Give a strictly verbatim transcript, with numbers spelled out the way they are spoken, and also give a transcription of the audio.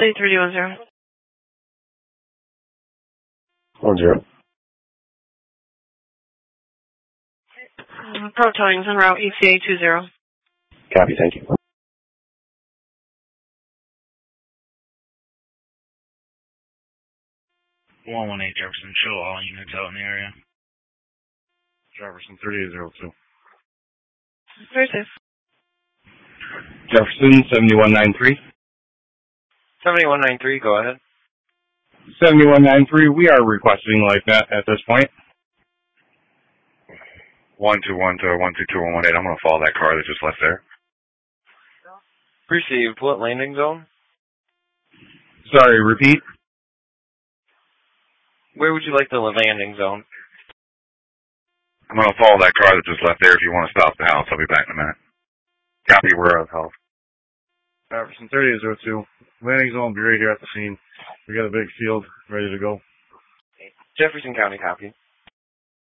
Say three one zero. One zero. Pro Towing's en route, E T A two zero. Copy, thank you. one one eight Jefferson, show all units out in the area. Jefferson thirty-eight zero two. Very safe. Jefferson seventy-one ninety-three. seventy-one ninety-three, go ahead. seventy-one ninety-three, we are requesting like that at this point. one two one to one two two one one eight, I'm going to follow that car that just left there. Received. What landing zone? Sorry, repeat. Where would you like the landing zone? I'm going to follow that car that just left there. If you want to stop the house, I'll be back in a minute. Copy, we're out of health. Jefferson thirty-eight zero two. Landing zone will be right here at the scene. We got a big field ready to go. Jefferson County, copy.